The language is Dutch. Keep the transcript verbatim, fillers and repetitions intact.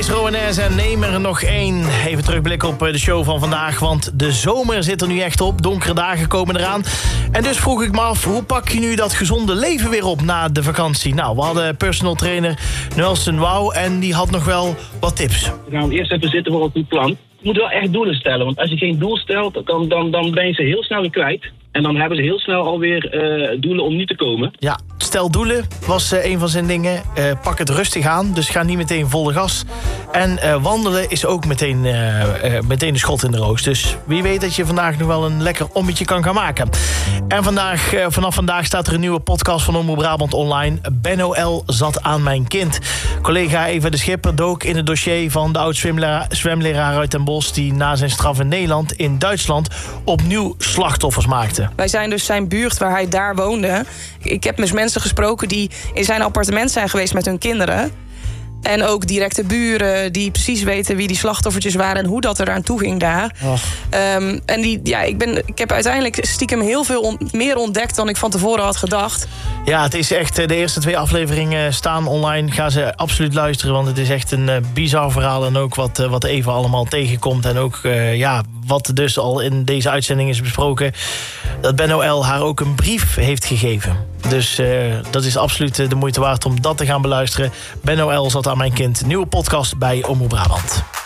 Kees Rowaness en neem er nog één. Even terugblikken op de show van vandaag, want de zomer zit er nu echt op. Donkere dagen komen eraan. En dus vroeg ik me af, hoe pak je nu dat gezonde leven weer op na de vakantie? Nou, we hadden personal trainer Nelson Wauw en die had nog wel wat tips. We gaan eerst even zitten voor een goed plan. Je moet wel echt doelen stellen, want als je geen doel stelt, dan, dan, dan ben je ze heel snel weer kwijt. En dan hebben ze heel snel alweer uh, doelen om niet te komen. Ja, stel doelen was uh, een van zijn dingen. Uh, pak het rustig aan, dus ga niet meteen volle gas. En uh, wandelen is ook meteen, uh, uh, meteen een schot in de roos. Dus wie weet dat je vandaag nog wel een lekker ommetje kan gaan maken. En vandaag, uh, vanaf vandaag staat er een nieuwe podcast van Omroep Brabant online. Benno L. zat aan mijn kind. Collega Eva de Schipper dook in het dossier van de oud-zwemleraar zwemleraar uit Den Bosch, die na zijn straf in Nederland in Duitsland opnieuw slachtoffers maakte. Wij zijn dus zijn buurt waar hij daar woonde. Ik heb dus mensen gesproken die in zijn appartement zijn geweest met hun kinderen. En ook directe buren die precies weten wie die slachtoffertjes waren en hoe dat er aan toe ging daar. Um, en die, ja, ik, ben, ik heb uiteindelijk stiekem heel veel on, meer ontdekt dan ik van tevoren had gedacht. Ja, het is echt, de eerste twee afleveringen staan online. Ga ze absoluut luisteren, want het is echt een uh, bizar verhaal. En ook wat, uh, wat Eva allemaal tegenkomt. En ook uh, ja, wat dus al in deze uitzending is besproken, dat Benno L. haar ook een brief heeft gegeven. Dus uh, dat is absoluut de moeite waard om dat te gaan beluisteren. Benno L. zat aan mijn kind. Nieuwe podcast bij Omroep Brabant.